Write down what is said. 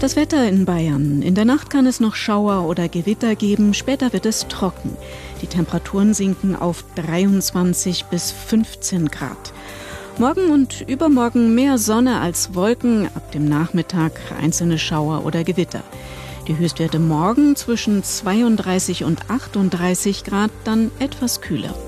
Das Wetter in Bayern. In der Nacht kann es noch Schauer oder Gewitter geben, später wird es trocken. Die Temperaturen sinken auf 23 bis 15 Grad. Morgen und übermorgen mehr Sonne als Wolken, ab dem Nachmittag einzelne Schauer oder Gewitter. Die Höchstwerte morgen zwischen 32 und 38 Grad, dann etwas kühler.